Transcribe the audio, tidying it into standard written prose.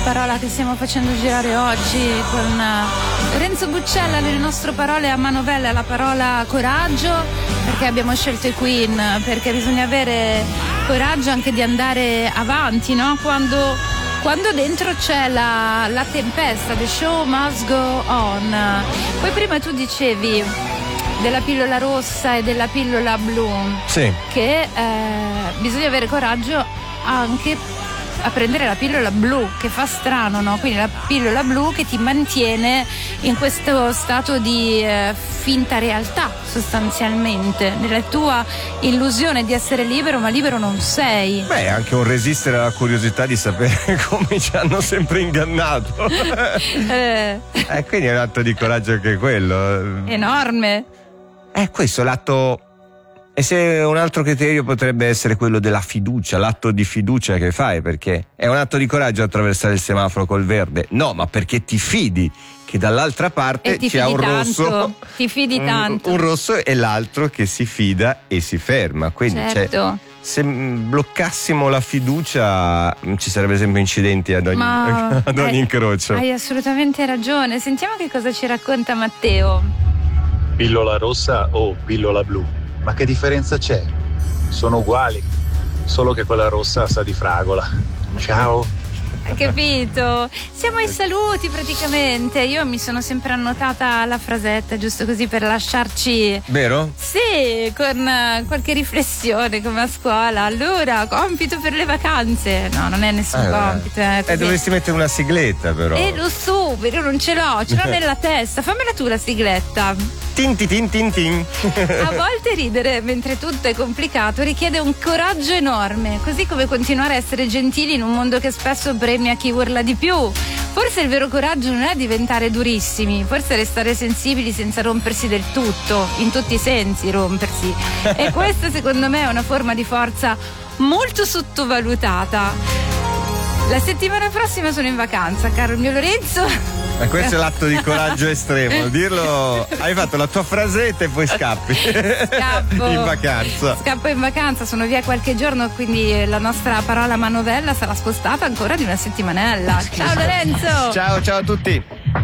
parola che stiamo facendo girare oggi con Renzo Buccella nelle nostre parole a manovella, la parola coraggio, perché abbiamo scelto i Queen, perché bisogna avere coraggio anche di andare avanti, no? Quando dentro c'è la tempesta, the show must go on. Poi prima tu dicevi della pillola rossa e della pillola blu, sì, che bisogna avere coraggio anche a prendere la pillola blu, che fa strano, no? Quindi la pillola blu che ti mantiene in questo stato di finta realtà, sostanzialmente, nella tua illusione di essere libero, ma libero non sei. Beh, anche un resistere alla curiosità di sapere come ci hanno sempre ingannato. Quindi è un atto di coraggio anche quello. Enorme. Questo è l'atto. E se un altro criterio potrebbe essere quello della fiducia, l'atto di fiducia che fai, perché è un atto di coraggio attraversare il semaforo col verde? No, ma perché ti fidi che dall'altra parte c'è un rosso, ti fidi tanto. Un rosso e l'altro che si fida e si ferma. Quindi certo. Se bloccassimo la fiducia ci sarebbe sempre incidenti ad ogni incrocio. Hai assolutamente ragione. Sentiamo che cosa ci racconta Matteo. Pillola rossa o pillola blu? Ma che differenza c'è? Sono uguali, solo che quella rossa sa di fragola. Ciao. Hai capito? Siamo ai saluti praticamente. Io mi sono sempre annotata la frasetta, giusto così per lasciarci. Vero? Sì, con qualche riflessione come a scuola. Allora, compito per le vacanze. No, non è nessun compito. Dovresti mettere una sigletta però. Lo so, però non ce l'ho nella testa. Fammela tu la sigletta. Tin tin tin tin. A volte ridere mentre tutto è complicato richiede un coraggio enorme, così come continuare a essere gentili in un mondo che spesso premia chi urla di più. Forse il vero coraggio non è diventare durissimi, forse restare sensibili senza rompersi del tutto, in tutti i sensi rompersi. E questa secondo me è una forma di forza molto sottovalutata. La settimana prossima sono in vacanza, caro mio Lorenzo. Ma questo è l'atto di coraggio estremo, dirlo. Hai fatto la tua frasetta e poi scappi. Scappo in vacanza. Scappo in vacanza, sono via qualche giorno, quindi la nostra parola manovella sarà spostata ancora di una settimanella. Ciao Lorenzo. Ciao a tutti.